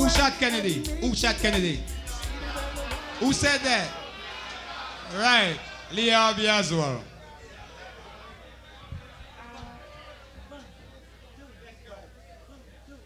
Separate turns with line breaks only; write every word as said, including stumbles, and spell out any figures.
Who shot Kennedy? Who shot Kennedy? Who said that? Right. Lee Harvey Oswald.